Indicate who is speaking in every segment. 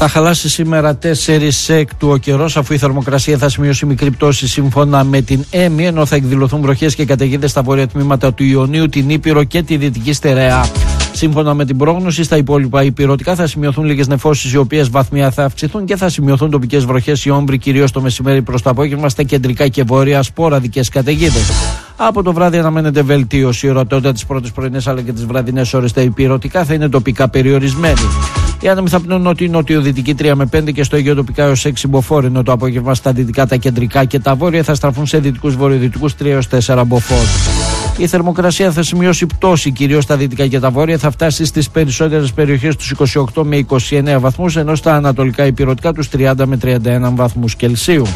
Speaker 1: Θα χαλάσει σήμερα 4 έκτου ο καιρός, αφού η θερμοκρασία θα σημειώσει μικρή πτώση σύμφωνα με την ΕΜΗ, ενώ θα εκδηλωθούν βροχές και καταιγίδες στα βόρεια τμήματα του Ιωνίου, την Ήπειρο και τη Δυτική Στερεά. Σύμφωνα με την πρόγνωση, στα υπόλοιπα υπηρωτικά θα σημειωθούν λίγες νεφώσεις, οι οποίες βαθμία θα αυξηθούν και θα σημειωθούν τοπικές βροχές, η όμβρη κυρίως το μεσημέρι προς το απόγευμα, στα κεντρικά και βόρεια σποραδικές καταιγίδες. Από το βράδυ αναμένεται βελτίωση. Η ορατότητα τις πρώτες πρωινές αλλά και τις βραδινές ώρες στα υπηρωτικά θα είναι τοπικά περιορισμένη. Οι άνεμοι θα πνέουν νότιο-δυτική 3 με 5 και στο Αιγαίο τοπικά έως 6 μποφόρ, ενώ το απόγευμα στα δυτικά, τα κεντρικά και τα βόρεια θα στραφούν σε δυτικούς βορειοδυτικούς 3 έως 4 μποφόρ. Η θερμοκρασία θα σημειώσει πτώση κυρίως στα δυτικά και τα βόρεια, θα φτάσει στις περισσότερες περιοχές τους 28 με 29 βαθμούς, ενώ στα ανατολικά υπηρωτικά τους 30 με 31 βαθμούς Κελσίου.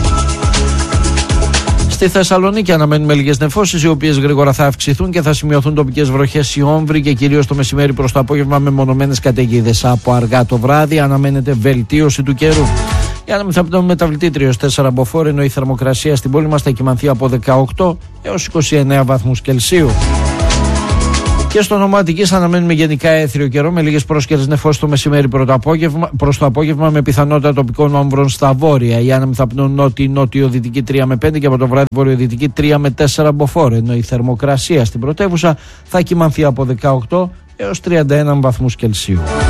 Speaker 1: Στη Θεσσαλονίκη αναμένουμε λίγες νεφώσεις, οι οποίες γρήγορα θα αυξηθούν και θα σημειωθούν τοπικές βροχές, η όμβρη και κυρίως το μεσημέρι προς το απόγευμα με μονομένες καταιγίδες. Από αργά το βράδυ αναμένεται βελτίωση του καιρού. Οι άνεμοι θα πνέουν μεταβλητή 3 έως 4 μποφόρ, ενώ η θερμοκρασία στην πόλη μας θα κυμανθεί από 18 έως 29 βαθμούς Κελσίου. Και στο Νομό Αττικής αναμένουμε γενικά έθριο καιρό με λίγες πρόσκαιρες νεφώσεις το μεσημέρι προς το απόγευμα με πιθανότητα τοπικών όμβρων στα βόρεια. Οι άνεμοι θα πνέουν νότιο-δυτική 3 με 5 και από το βράδυ βορειοδυτική 3 με 4 μποφόρ, ενώ η θερμοκρασία στην πρωτεύουσα θα κυμανθεί από 18 έως 31 βαθμούς Κελσίου.